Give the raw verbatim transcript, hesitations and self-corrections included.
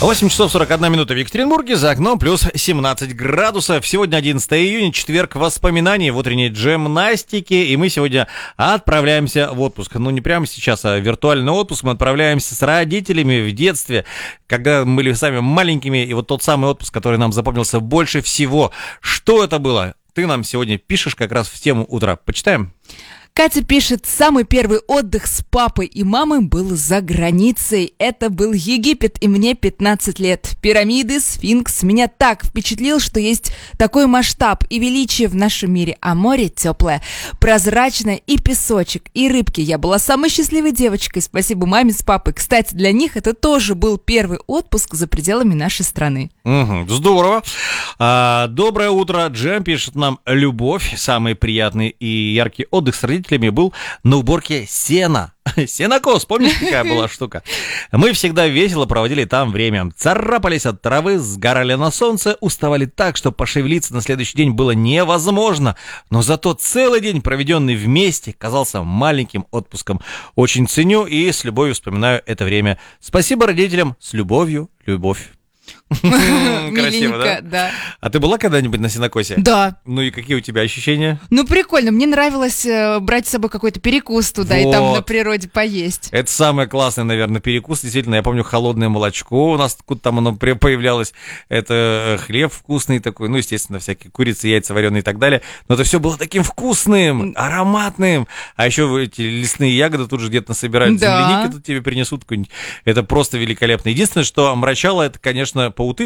восемь часов сорок одна минута в Екатеринбурге, за окном плюс семнадцать градусов. Сегодня одиннадцатое июня, четверг, воспоминаний в утренней джемнастике, и мы сегодня отправляемся в отпуск. Ну, не прямо сейчас, а виртуальный отпуск. Мы отправляемся с родителями в детстве, когда мы были сами маленькими, и вот тот самый отпуск, который нам запомнился больше всего. Что это было? Ты нам сегодня пишешь как раз в тему утра. Почитаем? Катя пишет, самый первый отдых с папой и мамой был за границей. Это был Египет, и мне пятнадцать лет. Пирамиды, сфинкс. Меня так впечатлил, что есть такой масштаб и величие в нашем мире. А море теплое, прозрачное, и песочек, и рыбки. Я была самой счастливой девочкой. Спасибо маме с папой. Кстати, для них это тоже был первый отпуск за пределами нашей страны. Угу, здорово. А, доброе утро. Джем пишет нам: любовь. Самый приятный и яркий отдых с родителями был на уборке сена. Сенокос, помнишь, какая была штука? Мы всегда весело проводили там время. Царапались от травы, сгорали на солнце, уставали так, что пошевелиться на следующий день было невозможно. Но зато целый день, проведенный вместе, казался маленьким отпуском. Очень ценю и с любовью вспоминаю это время. Спасибо родителям, с любовью, любовь. Красиво, да? да? А ты была когда-нибудь на сенокосе? Да. Ну и какие у тебя ощущения? Ну, прикольно. Мне нравилось э, брать с собой какой-то перекус туда Вот. и там на природе поесть. Это самый классный, наверное, перекус. Действительно, я помню, холодное молочко у нас, откуда там оно появлялось. Это хлеб вкусный такой, ну, естественно, всякие курицы, яйца вареные и так далее. Но это все было таким вкусным, ароматным. А еще эти лесные ягоды тут же где-то насобирают, Да. земляники тут тебе принесут. Это просто великолепно. Единственное, что омрачало, это, конечно, паутына.